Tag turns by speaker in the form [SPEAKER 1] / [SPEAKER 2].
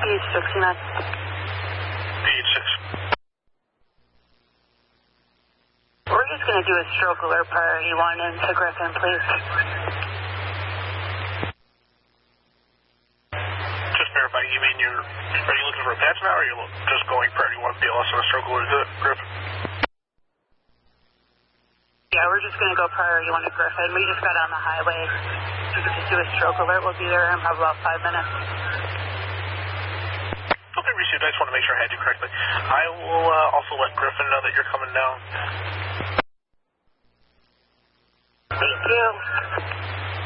[SPEAKER 1] B69.
[SPEAKER 2] B86.
[SPEAKER 1] We're just going to do a stroke alert priority 1 into Griffin, please.
[SPEAKER 2] Just verifying, you mean are you looking for a patch now, or are you just going priority 1 BLS on a stroke alert to Griffin?
[SPEAKER 1] Yeah, we're just going to go priority 1 to Griffin. We just got on the highway. We could just do a stroke alert. We'll be there in probably about 5 minutes.
[SPEAKER 2] Okay, received. I just want to make sure I had you correctly. I will also let Griffin know that you're coming down.
[SPEAKER 1] Thank you.